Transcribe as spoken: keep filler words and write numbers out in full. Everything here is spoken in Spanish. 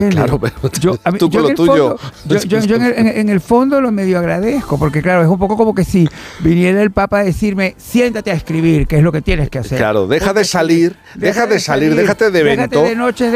Claro, pero yo, a mí, tú yo con lo en tuyo. Fondo, yo yo, yo en, el, en, en el fondo lo medio agradezco, porque claro, es un poco como que si viniera el Papa a decirme, siéntate a escribir, que es lo que tienes que hacer. Claro, deja Porque de salir, deja de salir, déjate de déjate evento. de noches